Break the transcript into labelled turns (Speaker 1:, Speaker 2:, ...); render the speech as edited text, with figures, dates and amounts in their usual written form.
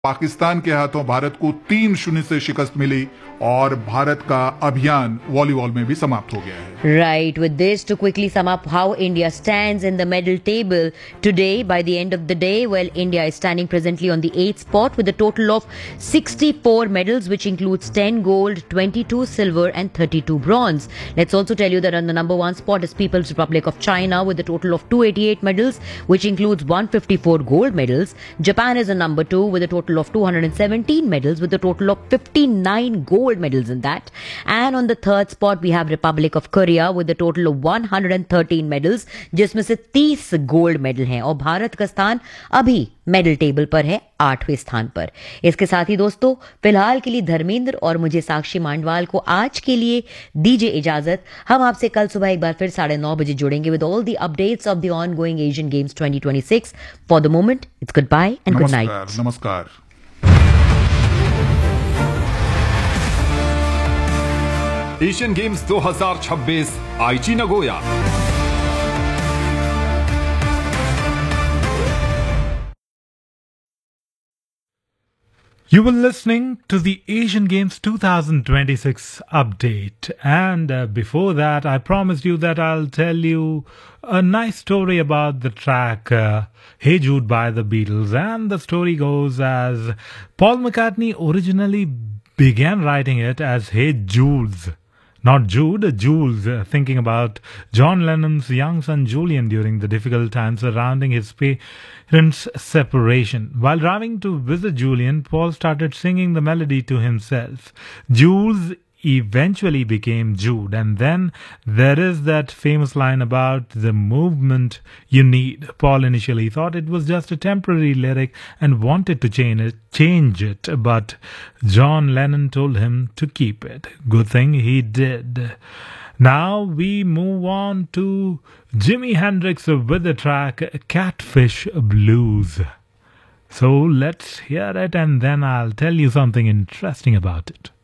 Speaker 1: पाकिस्तान के हाथों भारत को 3-0 से शिकस्त मिली और भारत का अभियान वॉलीबॉल में भी समाप्त हो गया है.
Speaker 2: Right, with this to quickly sum up how India stands in the medal table today by the end of the day, well, India is standing presently on the 8th spot with a total of 64 medals, which includes 10 gold, 22 silver and 32 bronze. Let's also tell you that on the number 1 spot is People's Republic of China with a total of 288 medals, which includes 154 gold medals. Japan is on number 2 with a total of 217 medals with a total of 59 gold medals in that. And on the 3rd spot, we have Republic of Korea with a total of 113 medals, जिसमें से 30 gold medal हैं और भारत का स्थान अभी medal table पर है 8वें स्थान पर. इसके साथ ही दोस्तों फिलहाल के लिए धर्मेंद्र और मुझे साक्षी मांडवाल को आज के लिए दीजिए इजाजत. हम आपसे कल सुबह एक बार फिर 9:30 बजे जुड़ेंगे with all the updates of the ongoing Asian games 2026. For the moment it's good bye and good night.
Speaker 1: नमस्कार.
Speaker 3: एशियन गेम्स 2026 आईची Nagoya.
Speaker 4: You were listening to the Asian Games 2026 update, and before that I promised you that I'll tell you a nice story about the track Hey Jude by the Beatles. And the story goes as Paul McCartney originally began writing it as Hey Jules. Not Jude, Jules, thinking about John Lennon's young son Julian during the difficult times surrounding his parents' separation. While driving to visit Julian, Paul started singing the melody to himself. Jules eventually became Jude, and then there is that famous line about the movement you need. Paul initially thought it was just a temporary lyric and wanted to change it, but John Lennon told him to keep it. Good thing he did. Now we move on to Jimi Hendrix with the track Catfish Blues. So let's hear it and then I'll tell you something interesting about it.